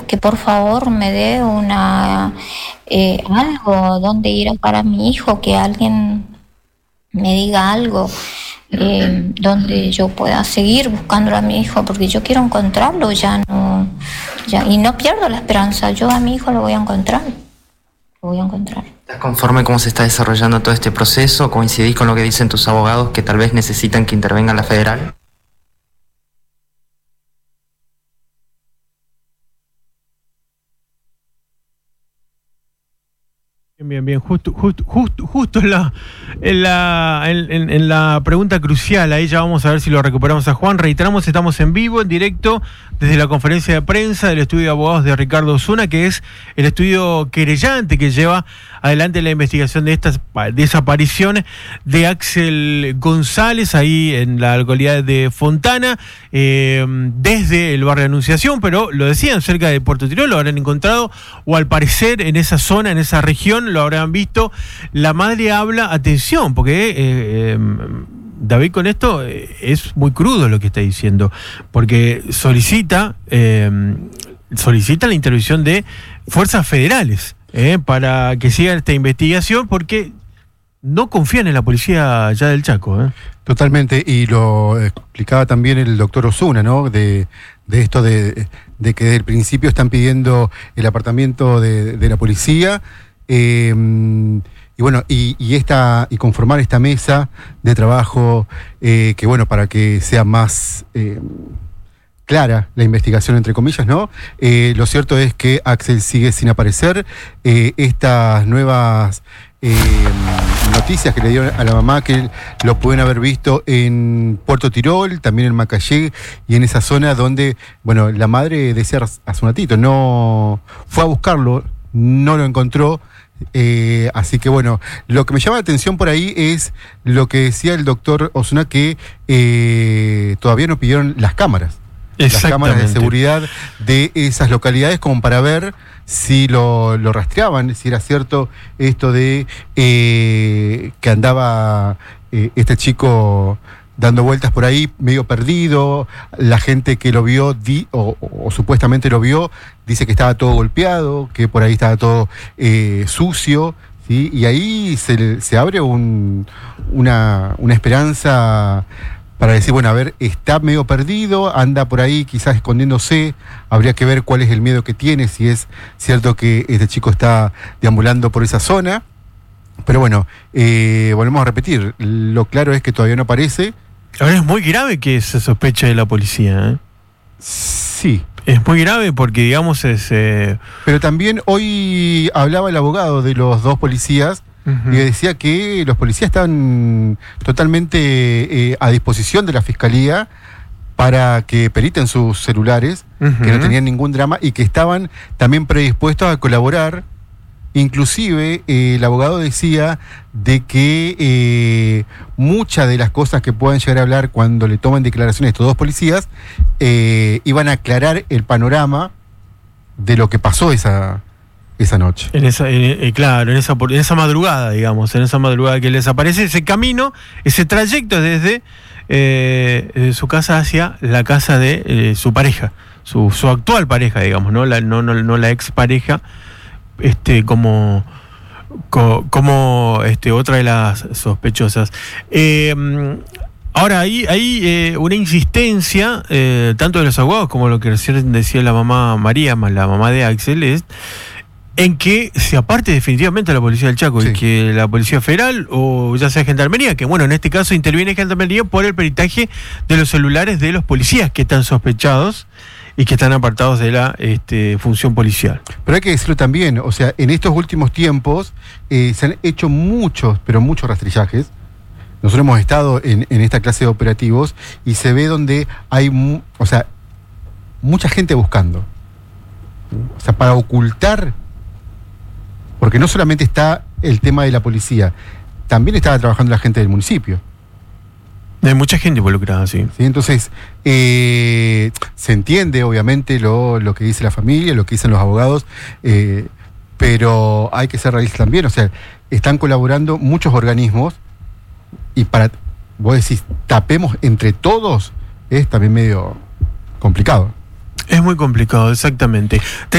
que por favor me dé algo donde ir a para mi hijo, que alguien me diga algo donde yo pueda seguir buscándolo a mi hijo, porque yo quiero encontrarlo, y no pierdo la esperanza. Yo a mi hijo lo voy a encontrar. ¿Estás conforme cómo se está desarrollando todo este proceso? ¿Coincidís con lo que dicen tus abogados, que tal vez necesitan que intervenga la federal? Bien, justo en la pregunta crucial, ahí ya vamos a ver si lo recuperamos a Juan. Reiteramos, estamos en vivo, en directo, desde la conferencia de prensa del estudio de abogados de Ricardo Osuna, que es el estudio querellante que lleva adelante la investigación de esta desaparición de Axel González, ahí en la localidad de Fontana, desde el barrio de Anunciación, pero lo decían, cerca de Puerto Tirol, lo habrán encontrado, o al parecer en esa zona, en esa región, lo habrán visto. La madre habla, atención, porque David con esto es muy crudo lo que está diciendo, porque solicita la intervención de fuerzas federales para que siga esta investigación, porque no confían en la policía allá del Chaco. Totalmente, y lo explicaba también el doctor Osuna, ¿no? De esto de que desde el principio están pidiendo el apartamiento de la policía. Y bueno, y conformar esta mesa de trabajo, que bueno, para que sea más clara la investigación, entre comillas, ¿no? Lo cierto es que Axel sigue sin aparecer. Estas nuevas noticias que le dieron a la mamá, que lo pueden haber visto en Puerto Tirol, también en Macayé, y en esa zona donde, bueno, la madre decía hace un ratito, no fue a buscarlo, no lo encontró. Así que bueno, lo que me llama la atención por ahí es lo que decía el doctor Osuna, que todavía no pidieron las cámaras de seguridad de esas localidades, como para ver si lo rastreaban, si era cierto esto de que andaba este chico dando vueltas por ahí, medio perdido. La gente que lo vio, o supuestamente lo vio, dice que estaba todo golpeado, que por ahí estaba todo sucio, ¿sí? Y ahí se abre una esperanza para decir, bueno, a ver, está medio perdido, anda por ahí quizás escondiéndose. Habría que ver cuál es el miedo que tiene, si es cierto que este chico está deambulando por esa zona. Pero bueno, volvemos a repetir, lo claro es que todavía no aparece. Ahora es muy grave que se sospeche de la policía, Sí. Es muy grave porque, digamos, Pero también hoy hablaba el abogado de los dos policías, y decía que los policías estaban totalmente a disposición de la fiscalía para que periten sus celulares, que no tenían ningún drama y que estaban también predispuestos a colaborar. Inclusive el abogado decía de que muchas de las cosas que puedan llegar a hablar cuando le toman declaraciones a estos dos policías iban a aclarar el panorama de lo que pasó esa noche. En esa madrugada, digamos, en esa madrugada que les aparece ese camino, ese trayecto desde su casa hacia la casa de su pareja, su actual pareja, digamos, no la expareja. Como otra de las sospechosas. Ahora, hay una insistencia, tanto de los abogados como lo que recién decía la mamá María, la mamá de Axel, en que se aparte definitivamente a la policía del Chaco, sí, y que la policía federal, o ya sea Gendarmería, que bueno, en este caso interviene Gendarmería por el peritaje de los celulares de los policías que están sospechados y que están apartados de la función policial. Pero hay que decirlo también, o sea, en estos últimos tiempos se han hecho muchos rastrillajes. Nosotros hemos estado en esta clase de operativos y se ve donde hay, mucha gente buscando. O sea, para ocultar, porque no solamente está el tema de la policía, también estaba trabajando la gente del municipio. Hay mucha gente involucrada, sí. Sí, entonces, se entiende obviamente lo que dice la familia, lo que dicen los abogados, pero hay que ser realistas también. O sea, están colaborando muchos organismos y vos decís, tapemos entre todos, es también medio complicado. Es muy complicado, exactamente.